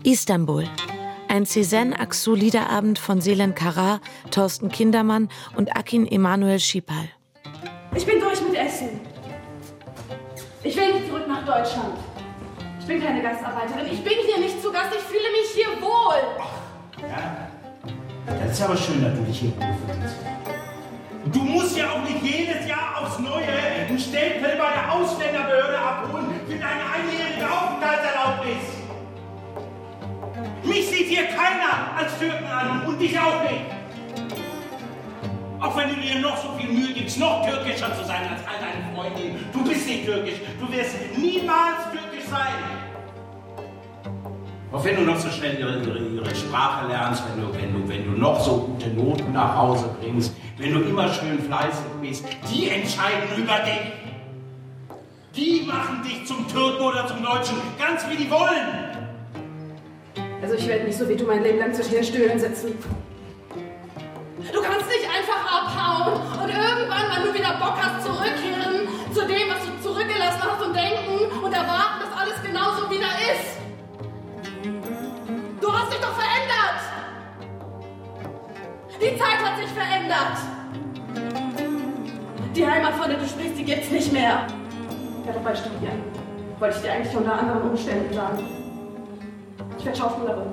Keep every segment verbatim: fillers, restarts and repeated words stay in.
Istanbul. Ein Sezen Aksu-Liederabend von Selen Kara, Thorsten Kindermann und Akin Emanuel Schipal. Ich bin durch mit Essen. Ich will nicht zurück nach Deutschland. Ich bin keine Gastarbeiterin. Ich bin hier nicht zu Gast. Ich fühle mich hier wohl. Ach, ja. Das ist aber schön, dass du dich hier wohlfühlst. Du musst ja auch nicht jedes Jahr aufs Neue einen Stempel bei der Ausländerbehörde abholen für deine einjährige Aufenthaltserlaubnis. Mich sieht hier keiner als Türken an und dich auch nicht. Auch wenn du dir noch so viel Mühe gibst, noch türkischer zu sein als all deine Freundinnen. Du bist nicht türkisch. Du wirst niemals türkisch sein. Auch wenn du noch so schnell ihre, ihre, ihre Sprache lernst, wenn du, wenn, du, wenn du noch so gute Noten nach Hause bringst, wenn du immer schön fleißig bist, die entscheiden über dich. Die machen dich zum Türken oder zum Deutschen, ganz wie die wollen. Also ich werde nicht so wie du mein Leben lang zwischen den Stühlen sitzen. Du kannst nicht einfach abhauen und irgendwann, wenn du wieder Bock hast, zurückkehren zu dem, was du zurückgelassen hast und denken und erwarten, dass alles genauso wieder ist. Du hast dich doch verändert! Die Zeit hat sich verändert! Die Heimat, von der du sprichst, die gibt's nicht mehr. Ich werde doch bald studieren. Wollte ich dir eigentlich unter anderen Umständen sagen. Ich werde Schauspielerin.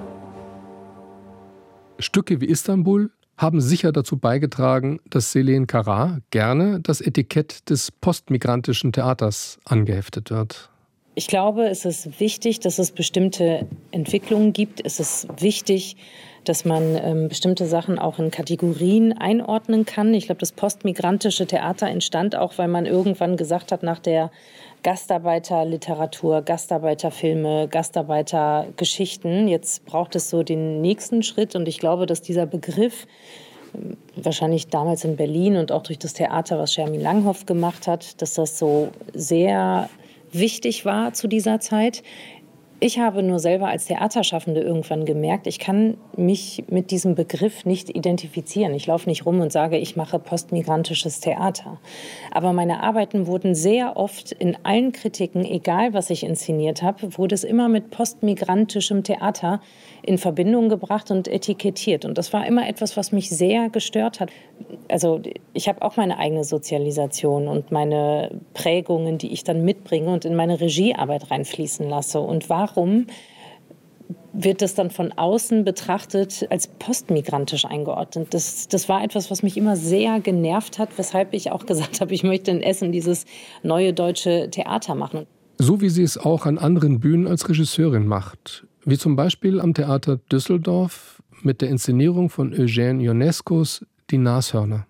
Stücke wie Istanbul haben sicher dazu beigetragen, dass Selen Kara gerne das Etikett des postmigrantischen Theaters angeheftet wird. Ich glaube, es ist wichtig, dass es bestimmte Entwicklungen gibt. Es ist wichtig, dass man ähm, bestimmte Sachen auch in Kategorien einordnen kann. Ich glaube, das postmigrantische Theater entstand auch, weil man irgendwann gesagt hat, nach der Gastarbeiterliteratur, Gastarbeiterfilme, Gastarbeitergeschichten, jetzt braucht es so den nächsten Schritt. Und ich glaube, dass dieser Begriff wahrscheinlich damals in Berlin und auch durch das Theater, was Schermin Langhoff gemacht hat, dass das so sehr wichtig war zu dieser Zeit. Ich habe nur selber als Theaterschaffende irgendwann gemerkt, ich kann mich mit diesem Begriff nicht identifizieren. Ich laufe nicht rum und sage, ich mache postmigrantisches Theater. Aber meine Arbeiten wurden sehr oft in allen Kritiken, egal was ich inszeniert habe, wurde es immer mit postmigrantischem Theater in Verbindung gebracht und etikettiert. Und das war immer etwas, was mich sehr gestört hat. Also ich habe auch meine eigene Sozialisation und meine Prägungen, die ich dann mitbringe und in meine Regiearbeit reinfließen lasse. Und warum wird das dann von außen betrachtet als postmigrantisch eingeordnet? Das, das war etwas, was mich immer sehr genervt hat, weshalb ich auch gesagt habe, ich möchte in Essen dieses neue deutsche Theater machen. So wie sie es auch an anderen Bühnen als Regisseurin macht. Wie zum Beispiel am Theater Düsseldorf mit der Inszenierung von Eugène Ionescos Die Nashörner.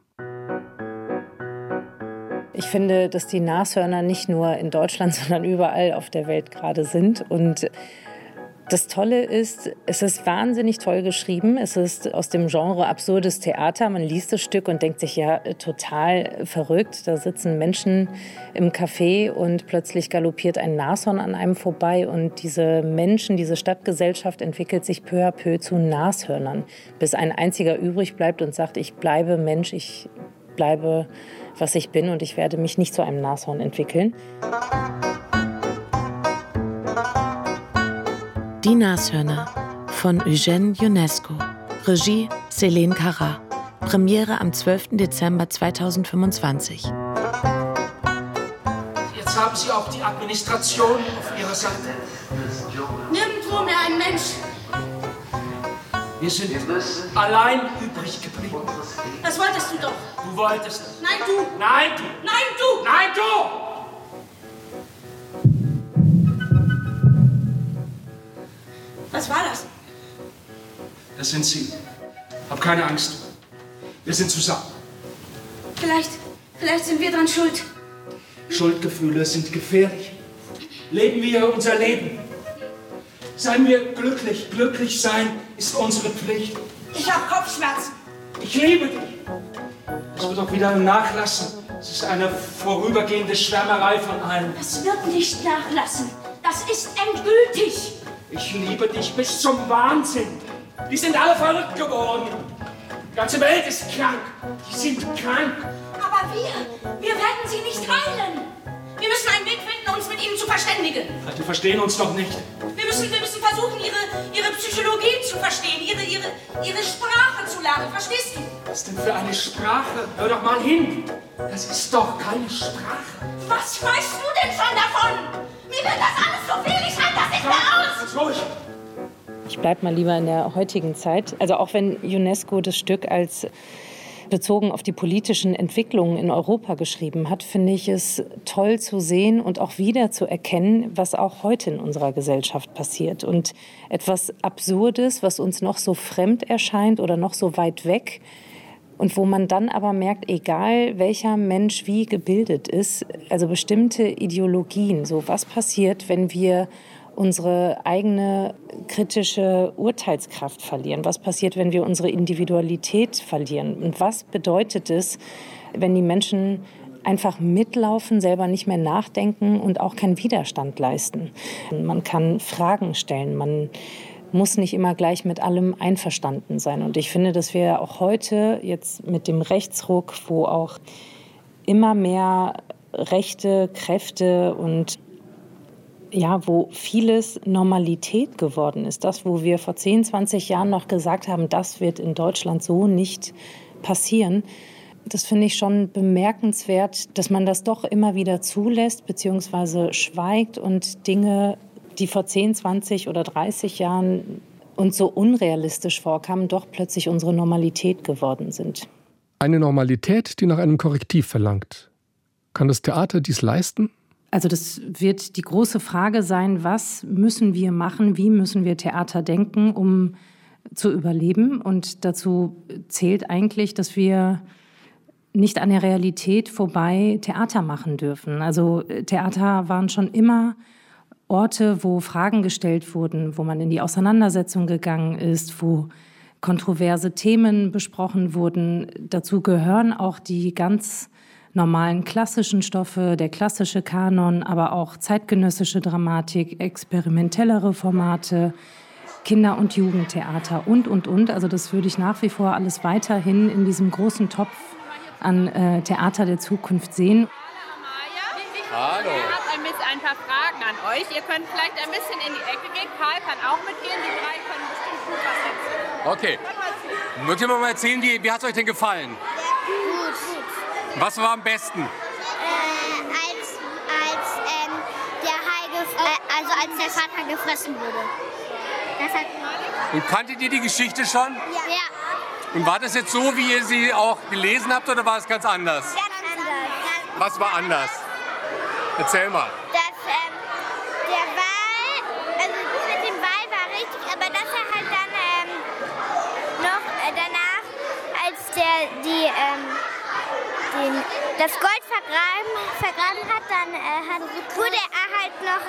Ich finde, dass die Nashörner nicht nur in Deutschland, sondern überall auf der Welt gerade sind. Und das Tolle ist, es ist wahnsinnig toll geschrieben. Es ist aus dem Genre absurdes Theater. Man liest das Stück und denkt sich, ja, total verrückt. Da sitzen Menschen im Café und plötzlich galoppiert ein Nashorn an einem vorbei. Und diese Menschen, diese Stadtgesellschaft entwickelt sich peu à peu zu Nashörnern, bis ein einziger übrig bleibt und sagt, ich bleibe Mensch, ich bleibe, was ich bin und ich werde mich nicht zu einem Nashorn entwickeln. Die Nashörner von Eugène Ionesco. Regie Selen Kara. Premiere am zwölften Dezember zweitausendfünfundzwanzig. Jetzt haben Sie auch die Administration auf Ihrer Seite. Nirgendwo mehr ein Mensch. Wir sind allein übrig geblieben. Das wolltest du doch. Du wolltest es. Nein, du. Nein, du. Nein, du. Nein, du. Was war das? Das sind Sie. Hab keine Angst. Wir sind zusammen. Vielleicht, vielleicht sind wir dran schuld. Schuldgefühle sind gefährlich. Leben wir unser Leben. Seien wir glücklich. Glücklich sein ist unsere Pflicht. Ich habe Kopfschmerzen. Ich liebe dich. Das wird auch wieder nachlassen. Es ist eine vorübergehende Schwärmerei von allen. Das wird nicht nachlassen. Das ist endgültig. Ich liebe dich bis zum Wahnsinn. Die sind alle verrückt geworden. Die ganze Welt ist krank. Die sind krank. Aber wir, wir werden sie nicht heilen. Wir müssen einen Weg finden, uns mit ihnen zu verständigen. Wir verstehen uns doch nicht. Wir müssen, wir müssen versuchen, ihre, ihre Psychologie zu verstehen, ihre, ihre, ihre Sprache zu lernen. Verstehst du? Was denn für eine Sprache? Hör doch mal hin. Das ist doch keine Sprache. Was weißt du denn schon davon? Mir wird das alles so viel, ich halte das nicht mehr aus. Ganz ruhig. Ich bleibe mal lieber in der heutigen Zeit. Also auch wenn UNESCO das Stück als bezogen auf die politischen Entwicklungen in Europa geschrieben hat, finde ich es toll zu sehen und auch wieder zu erkennen, was auch heute in unserer Gesellschaft passiert. Und etwas Absurdes, was uns noch so fremd erscheint oder noch so weit weg und wo man dann aber merkt, egal welcher Mensch wie gebildet ist, also bestimmte Ideologien, so was passiert, wenn wir unsere eigene kritische Urteilskraft verlieren? Was passiert, wenn wir unsere Individualität verlieren? Und was bedeutet es, wenn die Menschen einfach mitlaufen, selber nicht mehr nachdenken und auch keinen Widerstand leisten? Man kann Fragen stellen, man muss nicht immer gleich mit allem einverstanden sein. Und ich finde, dass wir auch heute jetzt mit dem Rechtsruck, wo auch immer mehr rechte Kräfte und ja, wo vieles Normalität geworden ist. Das, wo wir vor zehn, zwanzig Jahren noch gesagt haben, das wird in Deutschland so nicht passieren. Das finde ich schon bemerkenswert, dass man das doch immer wieder zulässt bzw. schweigt und Dinge, die vor zehn, zwanzig oder dreißig Jahren uns so unrealistisch vorkamen, doch plötzlich unsere Normalität geworden sind. Eine Normalität, die nach einem Korrektiv verlangt. Kann das Theater dies leisten? Also das wird die große Frage sein, was müssen wir machen, wie müssen wir Theater denken, um zu überleben. Und dazu zählt eigentlich, dass wir nicht an der Realität vorbei Theater machen dürfen. Also Theater waren schon immer Orte, wo Fragen gestellt wurden, wo man in die Auseinandersetzung gegangen ist, wo kontroverse Themen besprochen wurden. Dazu gehören auch die ganz normalen klassischen Stoffe, der klassische Kanon, aber auch zeitgenössische Dramatik, experimentellere Formate, Kinder- und Jugendtheater und, und, und. Also das würde ich nach wie vor alles weiterhin in diesem großen Topf an äh, Theater der Zukunft sehen. Hallo. Ich habe ein paar Fragen an euch. Ihr könnt vielleicht ein bisschen in die Ecke gehen. Karl kann auch mitgehen. Die drei können bestimmt gut was erzählen. Okay. Mögt ihr mir mal erzählen, wie, wie hat es euch denn gefallen? Gut. Was war am besten? Äh, als als ähm, der Hai gef- äh, also als der Vater gefressen wurde. Das hat Und kanntet ihr die Geschichte schon? ja. Und war das jetzt so, wie ihr sie auch gelesen habt, oder war es ganz anders? Ganz anders. Was war anders? Erzähl mal. Dass ähm, der Wal, also das mit dem Wal war richtig, aber dass er halt dann ähm, noch äh, danach, als der die ähm, den, das Gold vergraben, vergraben hat, dann äh, hat, wurde er halt noch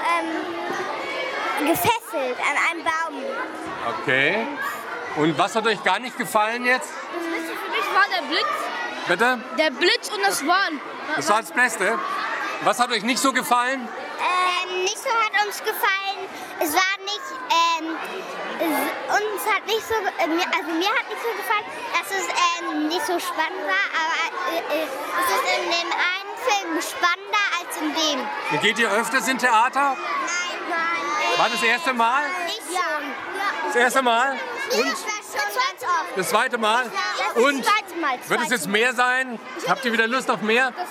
ähm, gefesselt an einem Baum. Okay. Und was hat euch gar nicht gefallen jetzt? Das Beste für mich war der Blitz. Bitte? Der Blitz und das Wahn. Das war das Beste. Was hat euch nicht so gefallen? Ähm, nicht so hat uns gefallen. Es war nicht, ähm, es, uns hat nicht so, äh, mir, also mir hat nicht so gefallen, dass es ähm, nicht so spannend war, aber äh, äh, es ist in dem einen Film spannender als in dem. Und geht ihr öfters in Theater? Nein, nein. Äh, War das erste Mal? Nicht schon. Das erste Mal? Und? Und Das war schon ganz oft. das zweite Mal? Ja, das Und das zweite Mal. wird es jetzt mehr sein? Habt ihr wieder Lust auf mehr? Ja!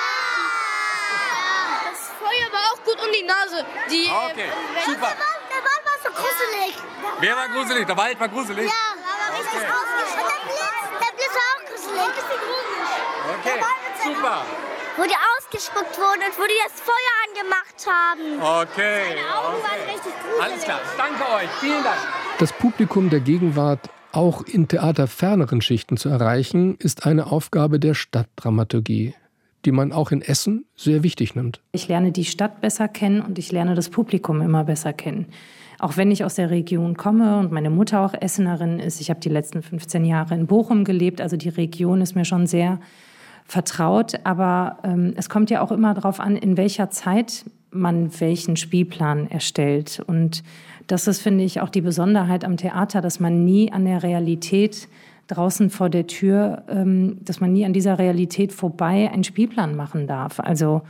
Das Feuer war auch gut um die Nase. Die, Okay, äh, super. Der Wald war so gruselig. Wer war gruselig? Der Wald war gruselig? Ja, aber richtig Okay. gruselig. Und der Blitz, der Blitz war auch gruselig. Ein bisschen gruselig. Okay, super. Wo die ausgespuckt wurden und wo die das Feuer angemacht haben. Okay. Meine Augen okay. waren richtig gruselig. Alles klar, danke euch. Vielen Dank. Das Publikum der Gegenwart auch in theaterferneren Schichten zu erreichen, ist eine Aufgabe der Stadtdramaturgie, die man auch in Essen sehr wichtig nimmt. Ich lerne die Stadt besser kennen und ich lerne das Publikum immer besser kennen. Auch wenn ich aus der Region komme und meine Mutter auch Essenerin ist. Ich habe die letzten fünfzehn Jahre in Bochum gelebt, also die Region ist mir schon sehr vertraut. Aber ähm, es kommt ja auch immer darauf an, in welcher Zeit man welchen Spielplan erstellt. Und das ist, finde ich, auch die Besonderheit am Theater, dass man nie an der Realität draußen vor der Tür, ähm, dass man nie an dieser Realität vorbei einen Spielplan machen darf. Also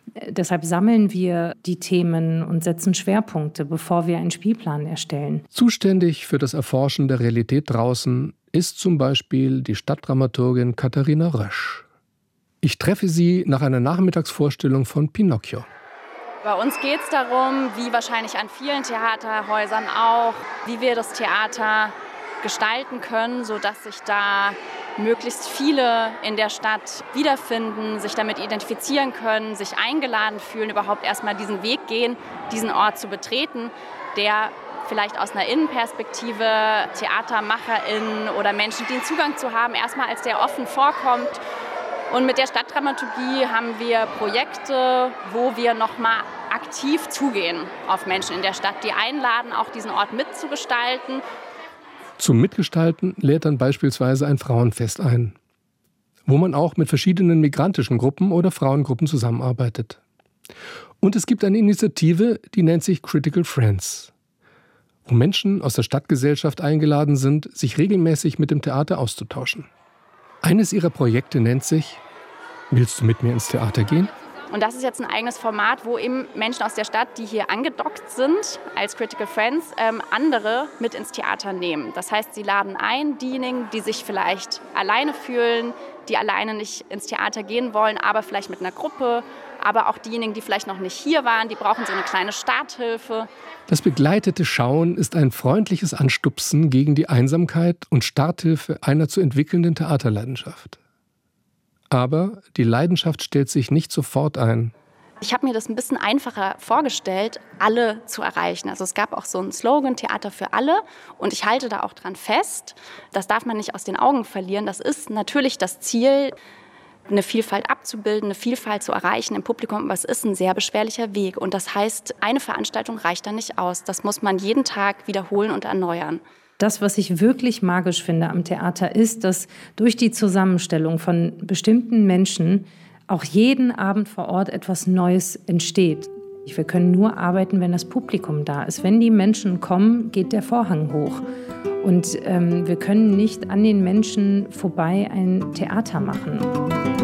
Deshalb sammeln wir die Themen und setzen Schwerpunkte, bevor wir einen Spielplan erstellen. Zuständig für das Erforschen der Realität draußen ist zum Beispiel die Stadtdramaturgin Katharina Rösch. Ich treffe sie nach einer Nachmittagsvorstellung von Pinocchio. Bei uns geht es darum, wie wahrscheinlich an vielen Theaterhäusern auch, wie wir das Theater gestalten können, sodass sich da möglichst viele in der Stadt wiederfinden, sich damit identifizieren können, sich eingeladen fühlen, überhaupt erstmal diesen Weg gehen, diesen Ort zu betreten, der vielleicht aus einer Innenperspektive TheatermacherInnen oder Menschen, die einen Zugang zu haben, erstmal als der offen vorkommt. Und mit der Stadtdramaturgie haben wir Projekte, wo wir nochmal aktiv zugehen auf Menschen in der Stadt, die einladen, auch diesen Ort mitzugestalten. Zum Mitgestalten lädt dann beispielsweise ein Frauenfest ein, wo man auch mit verschiedenen migrantischen Gruppen oder Frauengruppen zusammenarbeitet. Und es gibt eine Initiative, die nennt sich Critical Friends, wo Menschen aus der Stadtgesellschaft eingeladen sind, sich regelmäßig mit dem Theater auszutauschen. Eines ihrer Projekte nennt sich »Willst du mit mir ins Theater gehen?« Und das ist jetzt ein eigenes Format, wo eben Menschen aus der Stadt, die hier angedockt sind als Critical Friends, ähm, andere mit ins Theater nehmen. Das heißt, sie laden ein, diejenigen, die sich vielleicht alleine fühlen, die alleine nicht ins Theater gehen wollen, aber vielleicht mit einer Gruppe, aber auch diejenigen, die vielleicht noch nicht hier waren, die brauchen so eine kleine Starthilfe. Das begleitete Schauen ist ein freundliches Anstupsen gegen die Einsamkeit und Starthilfe einer zu entwickelnden Theaterleidenschaft. Aber die Leidenschaft stellt sich nicht sofort ein. Ich habe mir das ein bisschen einfacher vorgestellt, alle zu erreichen. Also es gab auch so einen Slogan, Theater für alle. Und ich halte da auch dran fest. Das darf man nicht aus den Augen verlieren. Das ist natürlich das Ziel, eine Vielfalt abzubilden, eine Vielfalt zu erreichen im Publikum. Aber es ist ein sehr beschwerlicher Weg. Und das heißt, eine Veranstaltung reicht da nicht aus. Das muss man jeden Tag wiederholen und erneuern. Das, was ich wirklich magisch finde am Theater, ist, dass durch die Zusammenstellung von bestimmten Menschen auch jeden Abend vor Ort etwas Neues entsteht. Wir können nur arbeiten, wenn das Publikum da ist. Wenn die Menschen kommen, geht der Vorhang hoch. Und ähm, wir können nicht an den Menschen vorbei ein Theater machen.